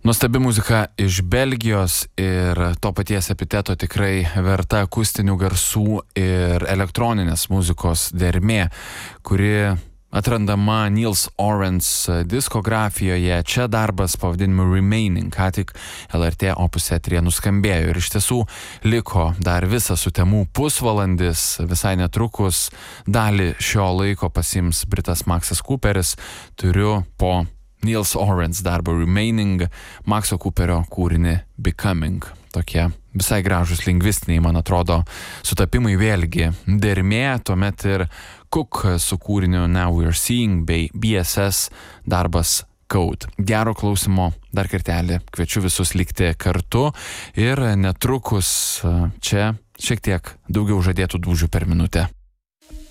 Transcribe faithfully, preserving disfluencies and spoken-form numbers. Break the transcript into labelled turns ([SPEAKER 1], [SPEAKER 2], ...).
[SPEAKER 1] Nuostabi muzika iš Belgijos ir to paties epiteto tikrai verta akustinių garsų ir elektroninės muzikos dermė, kuri atrandama Niels Ohrens diskografijoje. Čia darbas pavadinimu Remaining, ką tik L R T Opus eteryje nuskambėjo. Ir iš tiesų liko dar visas sutemų pusvalandis, visai netrukus dalį šio laiko pasiims Britas Maksas Cooperis. Turiu po Niels Ohrens darbo Remaining Makso Cooperio kūrinį Becoming. Tokie visai gražus lingvistiniai, man atrodo, sutapimai, vėlgi dermė, tuomet ir Cook su kūriniu Now We're Seeing bei B S S darbas Code. Gero klausimo dar kartelį, kviečiu visus likti kartu ir netrukus čia šiek tiek daugiau žadėtų dūžių per minutę.